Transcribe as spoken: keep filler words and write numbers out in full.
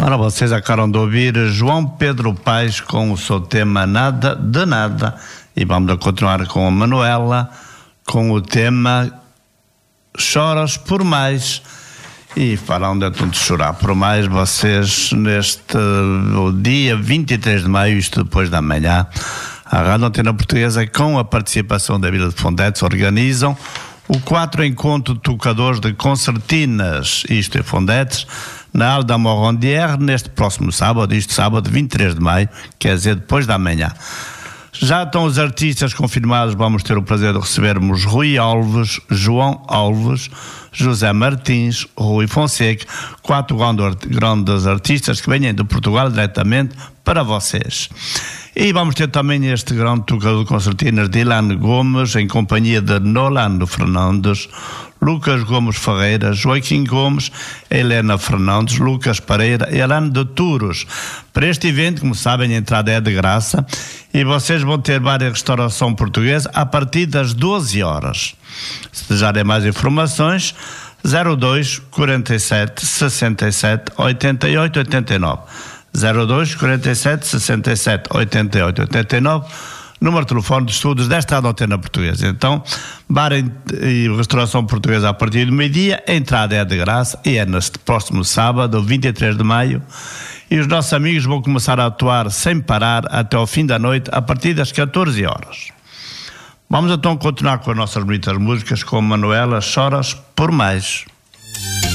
Ora, vocês acabaram de ouvir João Pedro Paes com o seu tema Nada de Nada. E vamos a continuar com a Manuela com o tema Choras por Mais. E farão de tanto chorar por mais vocês neste o dia vinte e três de maio, isto depois da manhã. A Rádio Antena Portuguesa, com a participação da Vila de Fondetes, organizam o quatro encontro de tocadores de concertinas, isto é Fondetes, na Ala da Morondière, neste próximo sábado, isto sábado vinte e três de maio, quer dizer, depois da manhã. Já estão os artistas confirmados, vamos ter o prazer de recebermos Rui Alves, João Alves, José Martins, Rui Fonseca, quatro grandes artistas que vêm de Portugal diretamente para vocês. E vamos ter também este grande tocador de concertinas de Ilan Gomes, em companhia de Nolando Fernandes, Lucas Gomes Ferreira, Joaquim Gomes, Helena Fernandes, Lucas Pereira e Elano de Turos. Para este evento, como sabem, a entrada é de graça e vocês vão ter várias restauração portuguesa a partir das doze horas. Se desejarem mais informações, zero dois, quarenta e sete, sessenta e sete, oitenta e oito, oitenta e nove. zero dois, quarenta e sete, sessenta e sete, oitenta e oito, oitenta e nove, número de telefone de estudos desta Antena Portuguesa. Então, bar e restauração portuguesa a partir do meio-dia, a entrada é de graça e é neste próximo sábado, vinte e três de maio, e os nossos amigos vão começar a atuar sem parar até ao fim da noite, a partir das catorze horas. Vamos então continuar com as nossas bonitas músicas, com Manuela, Choras por Mais.